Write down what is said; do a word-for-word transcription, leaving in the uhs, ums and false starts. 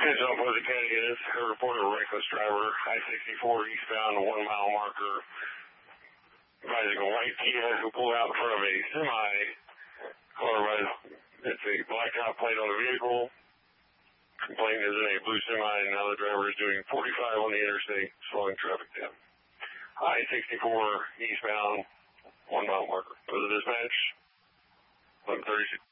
Heads up, Pleasant County is a report of a reckless driver, I sixty-four eastbound, one mile marker, advising a white Kia who pulled out in front of a semi. Otherwise, it's a blacktop plate on the vehicle. Complaint is in a blue semi, and now the driver is doing forty-five on the interstate, slowing traffic down. I sixty-four eastbound, one mile marker. Was it dispatch? eleven thirty-six.